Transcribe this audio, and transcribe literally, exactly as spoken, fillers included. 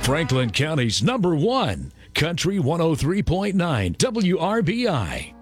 Franklin County's number one, Country one oh three point nine W R B I.